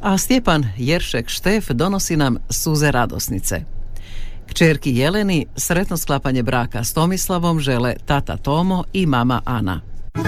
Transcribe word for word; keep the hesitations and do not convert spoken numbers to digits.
a Stjepan Jeršek Štef donosi nam suze radosnice. Kćerki Jeleni sretno sklapanje braka s Tomislavom žele tata Tomo i mama Ana.